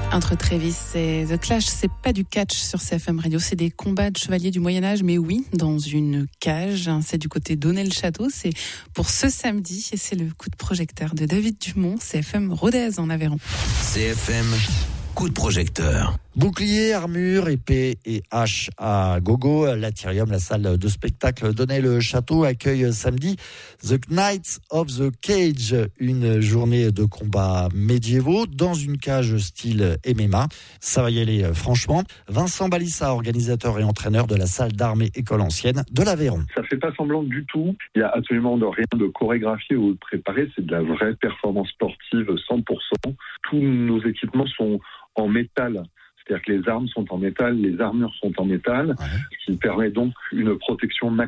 Entre Travis et The Clash, c'est pas du catch sur CFM Radio, c'est des combats de chevaliers du Moyen-Âge, mais oui, dans une cage. C'est du côté d'Aunay-le-Château, c'est pour ce samedi, et c'est le coup de projecteur de David Dumont, CFM Rodez en Aveyron. CFM, coup de projecteur. Bouclier, armure, épée et hache à gogo. L'Athirium, la salle de spectacle d'Aunay-le-Château, accueille samedi The Knights of the Cage, une journée de combats médiévaux dans une cage style MMA. Ça va y aller franchement. Vincent Balissa, organisateur et entraîneur de la salle d'armes et école ancienne de l'Aveyron. Ça fait pas semblant du tout. Il y a absolument rien de chorégraphié ou de préparé. C'est de la vraie performance sportive 100%. Tous nos équipements sont en métal. C'est-à-dire que les armes sont en métal, les armures sont en métal, ce qui permet donc une protection maximale